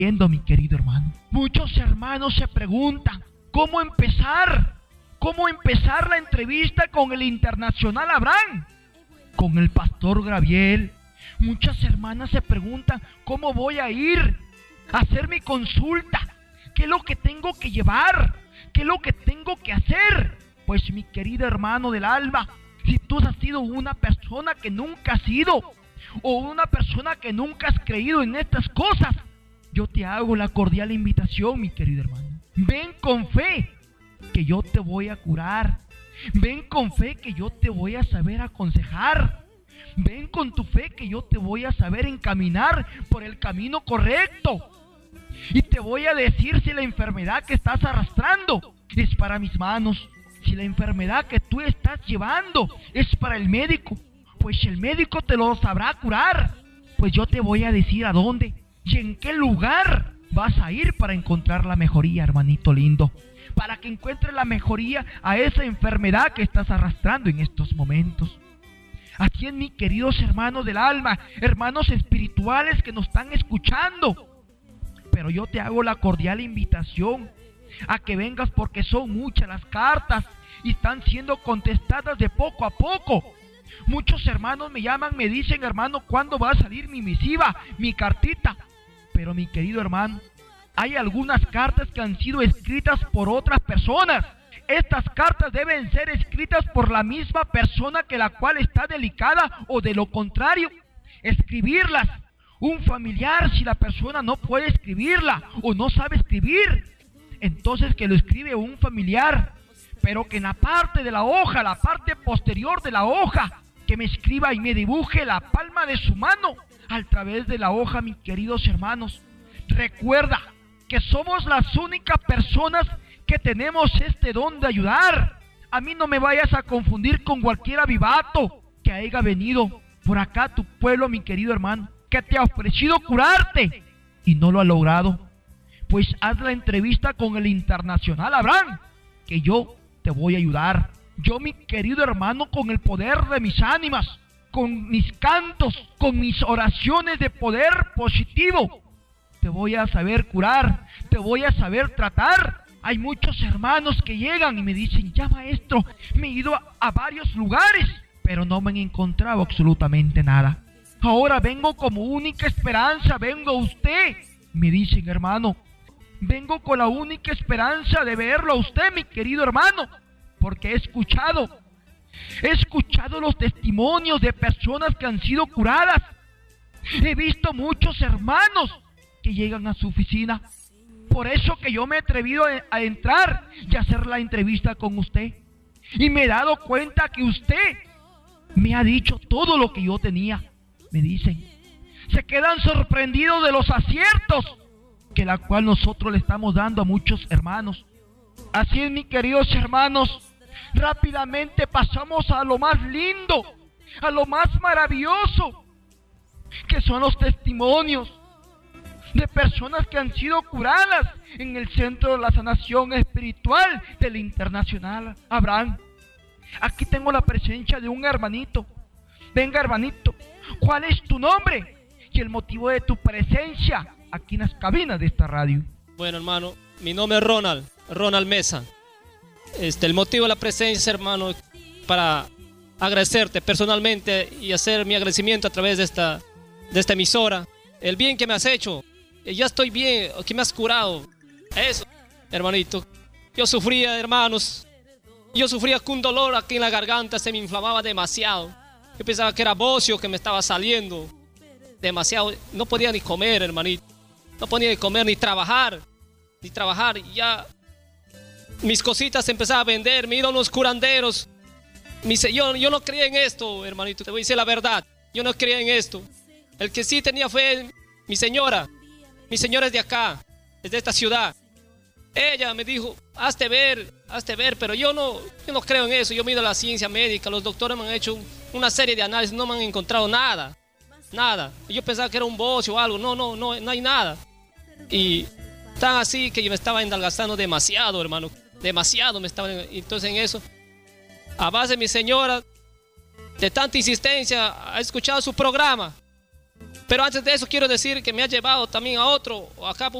Mi querido hermano, muchos hermanos se preguntan ¿cómo empezar la entrevista con el internacional Abraham? Con el pastor Gabriel. Muchas hermanas se preguntan ¿cómo voy a ir a hacer mi consulta? ¿Qué es lo que tengo que llevar? ¿Qué es lo que tengo que hacer? Pues mi querido hermano del alma, si tú has sido una persona que nunca has ido, o una persona que nunca has creído en estas cosas, yo te hago la cordial invitación, mi querido hermano. Ven con fe, que yo te voy a curar. Ven con fe, que yo te voy a saber aconsejar. Ven con tu fe, que yo te voy a saber encaminar por el camino correcto. Y te voy a decir si la enfermedad que estás arrastrando es para mis manos. Si la enfermedad que tú estás llevando es para el médico, pues el médico te lo sabrá curar. Pues yo te voy a decir a dónde y en qué lugar vas a ir para encontrar la mejoría, hermanito lindo. Para que encuentres la mejoría a esa enfermedad que estás arrastrando en estos momentos. Así es, mis queridos hermanos del alma, hermanos espirituales que nos están escuchando. Pero yo te hago la cordial invitación a que vengas, porque son muchas las cartas y están siendo contestadas de poco a poco. Muchos hermanos me llaman, me dicen: hermano, ¿cuándo va a salir mi misiva, mi cartita? Pero mi querido hermano, hay algunas cartas que han sido escritas por otras personas. Estas cartas deben ser escritas por la misma persona que la cual está delicada, o de lo contrario, escribirlas un familiar. Si la persona no puede escribirla o no sabe escribir, entonces que lo escribe un familiar, pero que en la parte de la hoja, la parte posterior de la hoja, que me escriba y me dibuje la palma de su mano a través de la hoja, mis queridos hermanos. Recuerda que somos las únicas personas que tenemos este don de ayudar. A mí no me vayas a confundir con cualquier avivato que haya venido por acá a tu pueblo, mi querido hermano, que te ha ofrecido curarte y no lo ha logrado. Pues haz la entrevista con el internacional Abraham, que yo te voy a ayudar. Yo, mi querido hermano, con el poder de mis ánimas, con mis cantos, con mis oraciones de poder positivo, te voy a saber curar, te voy a saber tratar. Hay muchos hermanos que llegan y me dicen: ya maestro, me he ido a varios lugares, pero no me han encontrado absolutamente nada. Ahora vengo como única esperanza, vengo a usted. Me dicen: hermano, vengo con la única esperanza de verlo a usted, mi querido hermano, porque he escuchado los testimonios de personas que han sido curadas. He visto muchos hermanos que llegan a su oficina. Por eso que yo me he atrevido a entrar y hacer la entrevista con usted. Y me he dado cuenta que usted me ha dicho todo lo que yo tenía. Me dicen, se quedan sorprendidos de los aciertos que la cual nosotros le estamos dando a muchos hermanos. Así es, mis queridos hermanos, rápidamente pasamos a lo más lindo, a lo más maravilloso, que son los testimonios de personas que han sido curadas en el Centro de la Sanación Espiritual del Internacional Abraham. Aquí tengo la presencia de un hermanito. Venga, hermanito, ¿cuál es tu nombre y el motivo de tu presencia aquí en las cabinas de esta radio? Bueno, hermano, mi nombre es Ronald Mesa. El motivo de la presencia, hermano, para agradecerte personalmente y hacer mi agradecimiento a través de esta emisora. El bien que me has hecho, ya estoy bien, que me has curado. Eso, hermanito. Yo sufría, hermanos, con dolor aquí en la garganta, se me inflamaba demasiado. Yo pensaba que era bocio que me estaba saliendo demasiado. No podía ni comer, hermanito. No podía ni comer, ni trabajar. Y ya mis cositas se empezaban a vender. Me iban los curanderos. Yo no creía en esto, hermanito. Te voy a decir la verdad. Yo no creía en esto. El que sí tenía fe, mi señora. Mi señora es de acá, es de esta ciudad. Ella me dijo, hazte ver, pero yo no creo en eso. Yo me he ido a la ciencia médica, los doctores me han hecho una serie de análisis, no me han encontrado nada. Yo pensaba que era un bocio o algo, no hay nada. Y tan así que yo me estaba endalgazando demasiado, hermano, demasiado me estaba. Entonces en eso, a base de mi señora, de tanta insistencia, ha escuchado su programa. Pero antes de eso quiero decir que me ha llevado también a otro, acá